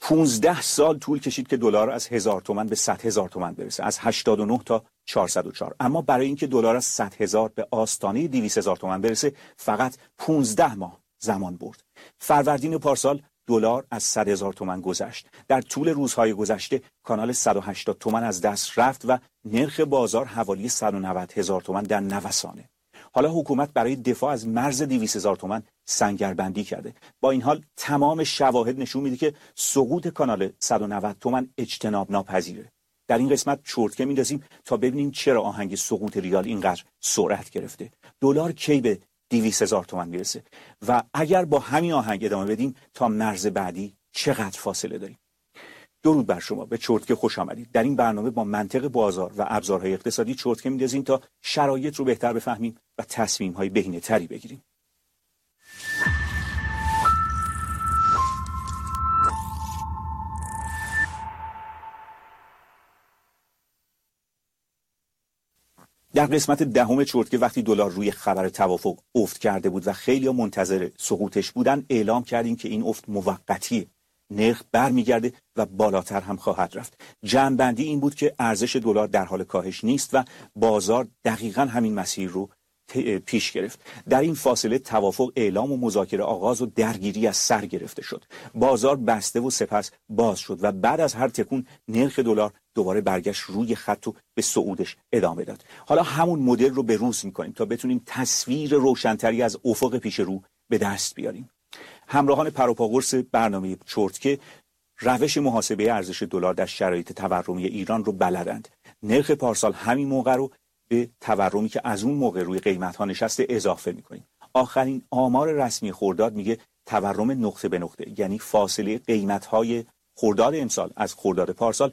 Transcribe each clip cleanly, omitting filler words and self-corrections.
15 سال طول کشید که دلار از 1000 تومان به 100,000 تومان برسه، از 89 تا 404. اما برای اینکه دلار از 100,000 به آستانه 200,000 تومان برسه فقط 15 ماه زمان برد. فروردین پارسال دلار از 100,000 تومان گذشت. در طول روزهای گذشته کانال 180 تومان از دست رفت و نرخ بازار حوالی 190,000 تومان در نوسانه. حالا حکومت برای دفاع از مرز 200,000 تومان سنگربندی کرده. با این حال تمام شواهد نشون میده که سقوط کانال 190 تومان اجتناب ناپذیره. در این قسمت چرتکه میندازیم تا ببینیم چرا آهنگ سقوط ریال اینقدر سرعت گرفته. دلار کی به 200,000 تومان میرسه و اگر با همین آهنگ ادامه بدیم تا مرز بعدی چقدر فاصله داریم. درود بر شما، به چرتکه خوش آمدید. در این برنامه با منطق بازار و ابزارهای اقتصادی چرتکه میندازیم تا شرایط رو بهتر بفهمیم و تصمیم‌های بهینه‌تری بگیریم. در قسمت دهم چرتکه وقتی دلار روی خبر توافق افت کرده بود و خیلی‌ها منتظر سقوطش بودن، اعلام کردیم که این افت موقتیه. نرخ برمیگرده و بالاتر هم خواهد رفت. جمع‌بندی این بود که ارزش دلار در حال کاهش نیست و بازار دقیقاً همین مسیر رو پیش گرفت. در این فاصله توافق اعلام و مذاکره آغاز و درگیری از سر گرفته شد. بازار بسته و سپس باز شد و بعد از هر تکون نرخ دلار دوباره برگشت روی خط و به صعودش ادامه داد. حالا همون مدل رو به روز می‌کنیم تا بتونیم تصویر روشن‌تری از افق پیش رو به دست بیاریم. همراهان پروپاگورس برنامه چرتکه روش محاسبه ارزش دلار در شرایط تورمی ایران رو بلدند. نرخ پارسال همین موقع رو به تورمی که از اون موقع روی قیمت‌ها نشسته اضافه می‌کنیم. آخرین آمار رسمی خرداد میگه تورم نقطه به نقطه، یعنی فاصله قیمت‌های خرداد امسال از خرداد پارسال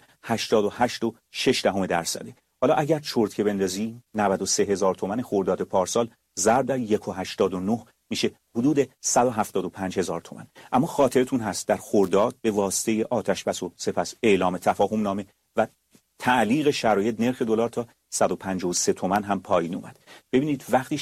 88.6%. حالا اگر چرتکه بندازیم 93,000 تومان خرداد پارسال ضرب در 1.89 میشه حدود 175,000 تومان. اما خاطرتون هست در خرداد به واسطه آتشبس و سپس اعلام تفاهم نامه و تعلیق شرایط نرخ دلار تا 153 تومان هم پایین اومد. ببینید وقتی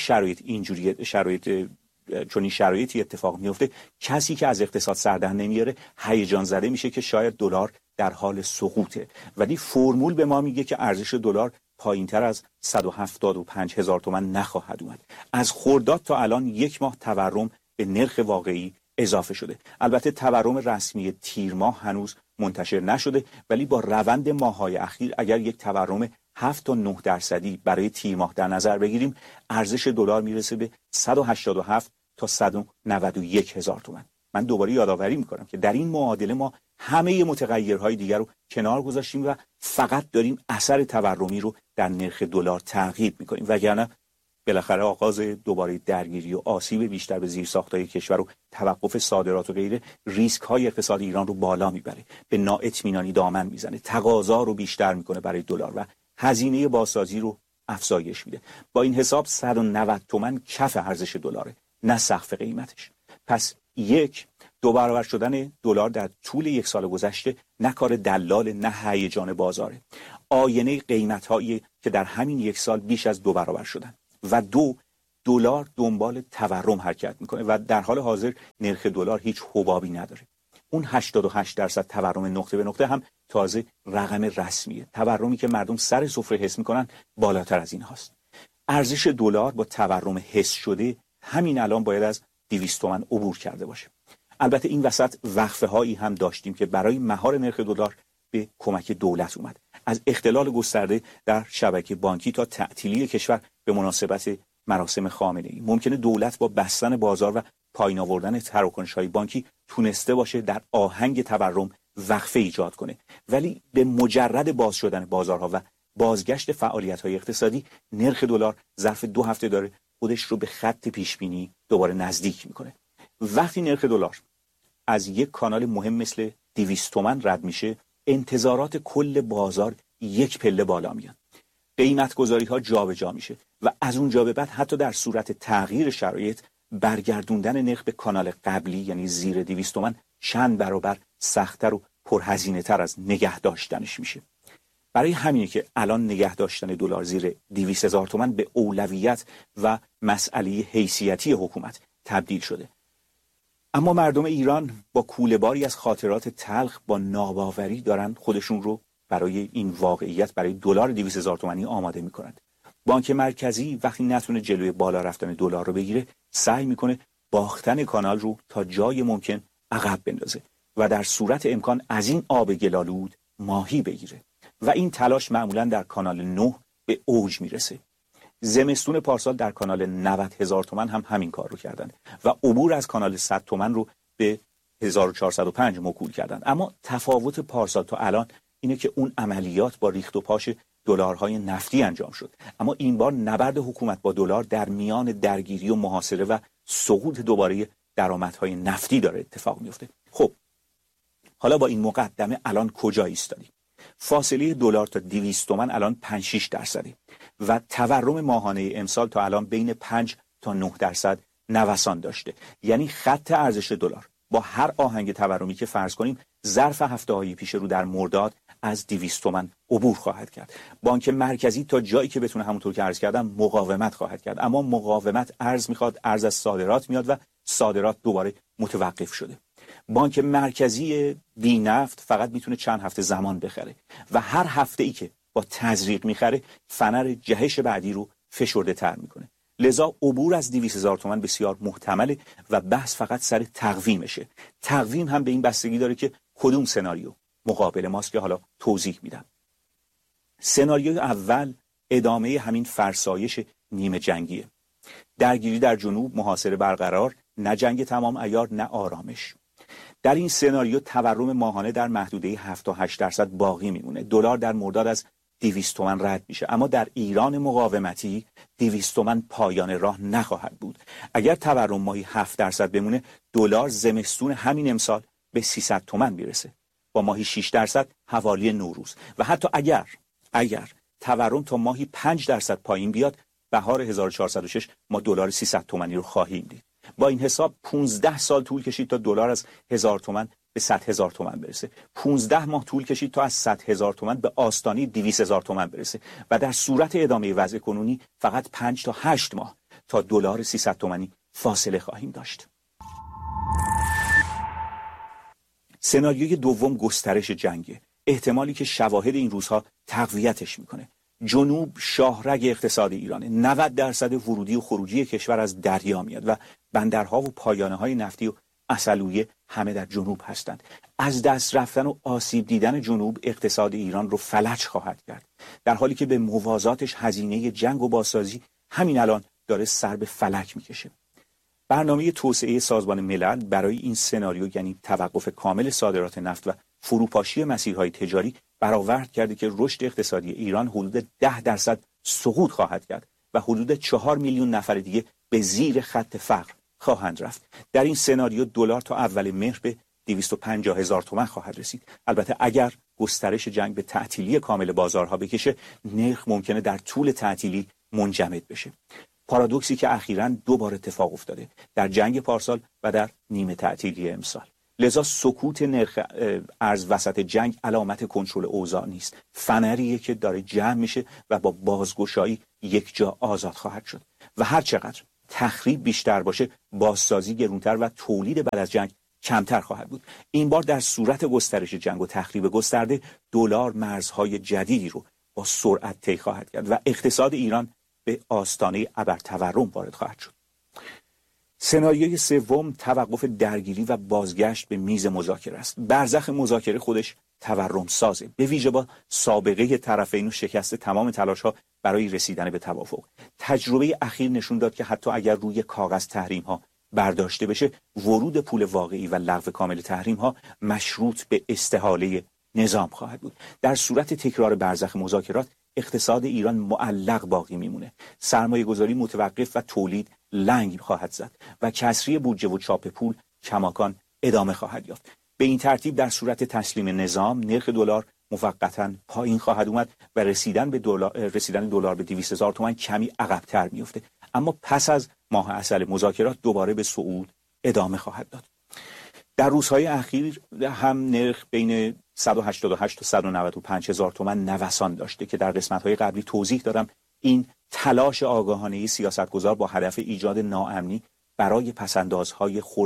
چون این شرایطی اتفاق میفته، کسی که از اقتصاد سر در نمیاره هیجان زده میشه که شاید دلار در حال سقوطه، ولی فرمول به ما میگه که ارزش دلار پایینتر از 175,000 تومان نخواهد اومد. از خرداد تا الان یک ماه تورم به نرخ واقعی اضافه شده. البته تورم رسمی تیر ماه هنوز منتشر نشده، ولی با روند ماه‌های اخیر اگر یک تورم 7 تا 9% برای تیر ماه در نظر بگیریم، ارزش دلار میرسه به 187 تا 191,000 تومان. من دوباره یادآوری میکنم که در این معادله ما همه متغیرهای دیگر رو کنار گذاشتیم و فقط داریم اثر تورمی رو در نرخ دلار تعقیب میکنیم، وگرنه بالاخره آغاز دوباره درگیری و آسیب بیشتر به زیرساخت‌های کشور و توقف صادرات و غیره ریسک‌های اقتصاد ایران رو بالا میبره، به نااطمینانی دامن میزنه، تقاضا رو بیشتر میکنه برای دلار و هزینه بازسازی رو افزایش میده. با این حساب 190 تومان کف ارزش دلاره، نه سقف قیمتش. پس دو برابر شدن دلار در طول یک سال گذشته نه کار دلال نه هیجان بازاره. آینه قیمت‌هایی که در همین یک سال بیش از 2 برابر شدن و دلار دنبال تورم حرکت میکنه و در حال حاضر نرخ دلار هیچ حبابی نداره. اون 88% تورم نقطه به نقطه هم تازه رقم رسمیه. تورمی که مردم سر سفره حس میکنن بالاتر از این هاست. ارزش دلار با تورم حس شده همین الان باید از 200 تومان عبور کرده باشه. البته این وسط وقفه هایی هم داشتیم که برای مهار نرخ دلار به کمک دولت اومد. از اختلال گسترده در شبکه بانکی تا تعطیلی کشور به مناسبت مراسم خامنه‌ای. ممکنه دولت با بستن بازار و پایین آوردن تراکنش‌های بانکی تونسته باشه در آهنگ تورم وقفه ایجاد کنه، ولی به مجرد باز شدن بازارها و بازگشت فعالیت‌های اقتصادی نرخ دلار ظرف 2 هفته داره خودش رو به خط پیشبینی دوباره نزدیک میکنه. وقتی نرخ دلار از یک کانال مهم مثل 200 تومان رد میشه، انتظارات کل بازار یک پله بالا میاد. قیمت گذاری ها جابجا میشه و از اونجا به بعد حتی در صورت تغییر شرایط برگردوندن نرخ به کانال قبلی یعنی زیر 200 تومان چند برابر سخت‌تر و پرهزینه‌تر از نگه داشتنش میشه. برای همینه که الان نگه داشتن دلار زیر 200,000 تومان به اولویت و مسئله حیثیتی حکومت تبدیل شده. اما مردم ایران با کوله‌باری از خاطرات تلخ با ناباوری دارن خودشون رو برای این واقعیت، برای دلار 200,000 تومانی آماده میکنند. بانک مرکزی وقتی نتونه جلوی بالا رفتن دلار رو بگیره، سعی میکنه باختن کانال رو تا جای ممکن عقب بندازه و در صورت امکان از این آب گلالود ماهی بگیره و این تلاش معمولا در کانال 9 به اوج میرسه. زمستون پارسال در کانال 90,000 تومان هم همین کار رو کردن و عبور از کانال 100 تومان رو به 1405 موکول کردن. اما تفاوت پارسال تا الان اینه که اون عملیات با ریخت و پاش دلارهای نفتی انجام شد، اما این بار نبرد حکومت با دلار در میان درگیری و محاصره و سقوط دوباره درآمدهای نفتی داره اتفاق میفته. خب حالا با این مقدمه الان کجا ایستادیم؟ فاصله دلار تا 200 تومان الان 5-6% و تورم ماهانه امسال تا الان بین 5 تا 9% نوسان داشته. یعنی خط ارزش دلار با هر آهنگ تورمی که فرض کنیم ظرف هفته‌های پیش رو در مرداد از 200 تومان عبور خواهد کرد. بانک مرکزی تا جایی که بتونه همونطور که عرض کردم مقاومت خواهد کرد، اما مقاومت ارز میخواد، ارز از صادرات میاد و صادرات دوباره متوقف شده. بانک مرکزی بی نفت فقط میتونه چند هفته زمان بخره و هر هفته ای که با تزریق میخره فنر جهش بعدی رو فشرده تر میکنه. لذا عبور از 200,000 تومان بسیار محتمله و بحث فقط سر تقویمشه. تقویم هم به این بستگی داره که کدوم سناریو مقابل ماست که حالا توضیح میدم. سناریوی اول ادامه همین فرسایش نیمه جنگیه. درگیری در جنوب، محاصره برقرار، نه جنگ تمام عیار نه آرامش. در این سناریو تورم ماهانه در محدوده 7 تا 8% باقی میمونه. دلار در مرداد از 200 تومان رد میشه، اما در ایران مقاومتی 200 تومان پایان راه نخواهد بود. اگر تورم ماهی 7% بمونه، دلار زمستون همین امسال به 300 تومان میرسه با ماهی 6% حوالی نوروز. و حتی اگر تورم تا ماهی 5% پایین بیاد، بهار 1406 ما دلار 300 تومانی رو خواهیم دید. با این حساب 15 سال طول کشید تا دلار از 1000 تومان به 100,000 تومان برسه. 15 ماه طول کشید تا از 100,000 تومان به آستانه 200,000 تومان برسه و در صورت ادامه وضع کنونی فقط 5 تا 8 ماه تا دلار 300 تومانی فاصله خواهیم داشت. سناریوی دوم گسترش جنگه، احتمالی که شواهد این روزها تقویتش میکنه. جنوب شاهرگ اقتصاد ایرانه. 90% ورودی و خروجی کشور از دریا میاد و بندرها و پایانه‌های نفتی و عسلویه همه در جنوب هستند. از دست رفتن و آسیب دیدن جنوب اقتصاد ایران رو فلج خواهد کرد، در حالی که به موازاتش هزینه جنگ و بازسازی همین الان داره سر به فلک میکشه. برنامه توسعه سازمان ملل برای این سناریو، یعنی توقف کامل صادرات نفت و فروپاشی مسیرهای تجاری، برآورد کرده که رشد اقتصادی ایران حدود 10% سقوط خواهد کرد و حدود 4 میلیون نفر دیگه به زیر خط فقر خواهند رفت. در این سناریو دلار تا اول مهر به 250,000 تومان خواهد رسید. البته اگر گسترش جنگ به تعطیلی کامل بازارها بکشه، نرخ ممکنه در طول تعطیلی منجمد بشه. پارادوکسی که اخیراً 2 بار اتفاق افتاده، در جنگ پارسال و در نیمه تعطیلی امسال. لذا سکوت نرخ ارز وسط جنگ علامت کنترل اوضاع نیست، فنریه که داره جمع میشه و با بازگشایی یک جا آزاد خواهد شد. و هر چقدر تخریب بیشتر باشه، بازسازی گرونتر و تولید بعد از جنگ کمتر خواهد بود. این بار در صورت گسترش جنگ و تخریب گسترده، دلار مرزهای جدیدی رو با سرعت طی خواهد کرد و اقتصاد ایران به آستانه ابرتورم وارد خواهد شد. سناریوی سوم توقف درگیری و بازگشت به میز مذاکره است. برزخ مذاکره خودش تورم سازه، به ویژه با سابقه طرفین و شکست تمام تلاش‌ها برای رسیدن به توافق. تجربه اخیر نشون داد که حتی اگر روی کاغذ تحریم‌ها برداشته بشه، ورود پول واقعی و لغو کامل تحریم‌ها مشروط به استحاله نظام خواهد بود. در صورت تکرار برزخ مذاکرات، اقتصاد ایران معلق باقی میمونه، سرمایه گذاری متوقف و تولید لنگ خواهد زد و کسری بودجه و چاپ پول کماکان ادامه خواهد یافت. به این ترتیب در صورت تسلیم نظام، نرخ دلار موقتاً پایین خواهد اومد و رسیدن دلار به 200,000 تومان کمی عقب‌تر میفته، اما پس از ماه عسل مذاکرات دوباره به صعود ادامه خواهد داد. در روزهای اخیر هم نرخ بین 188 تا 195,000 تومان نوسان داشته که در قسمت‌های قبلی توضیح دادم. این تلاش آگاهانه سیاستگزار با هدف ایجاد ناامنی برای پس‌اندازهای خرد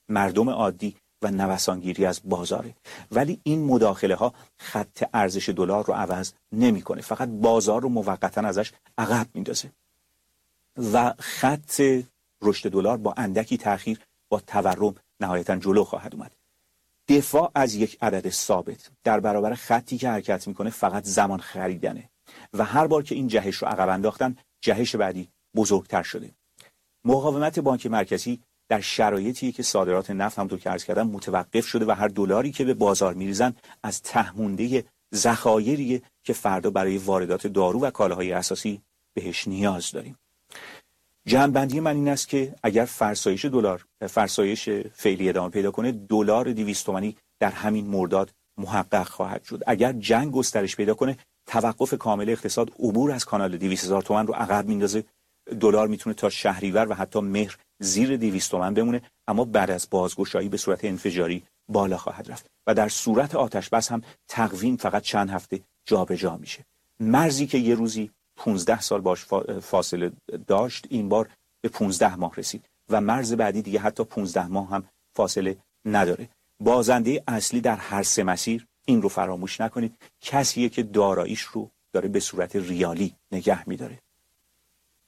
مردم عادی و نوسانگیری از بازاره. ولی این مداخله ها خط ارزش دلار رو عوض نمیکنه، فقط بازار رو موقتا ازش عقب میندازه و خط رشد دلار با اندکی تأخیر با تورم نهایتا جلو خواهد اومد. دفاع از یک عدد ثابت در برابر خطی که حرکت میکنه فقط زمان خریدنه و هر بار که این جهش رو عقب انداختن، جهش بعدی بزرگتر شده. مقاومت بانک مرکزی در شرایطی که صادرات نفت همونطور که عرض کردم متوقف شده و هر دلاری که به بازار میریزن از تهمونده ذخایری که فردا برای واردات دارو و کالاهای اساسی بهش نیاز داریم. جمع‌بندی من این است که اگر فرسایش دلار، فرسایش فعلی ادامه پیدا کنه، دلار 200 تومانی در همین مرداد محقق خواهد شد. اگر جنگ گسترش پیدا کنه، توقف کامل اقتصاد عبور از کانال 200,000 تومان رو عقب میندازه. دلار میتونه تا شهریور و حتی مهر زیر 200 تومان بمونه، اما بعد از بازگشایی به صورت انفجاری بالا خواهد رفت و در صورت آتش بس هم تقویم فقط چند هفته جابجا میشه. مرزی که یه روزی 15 سال باش فاصله داشت، این بار به 15 ماه رسید و مرز بعدی دیگه حتی 15 ماه هم فاصله نداره. بازنده اصلی در هر سه مسیر، این رو فراموش نکنید، کسیه که داراییش رو داره به صورت ریالی نگه میداره.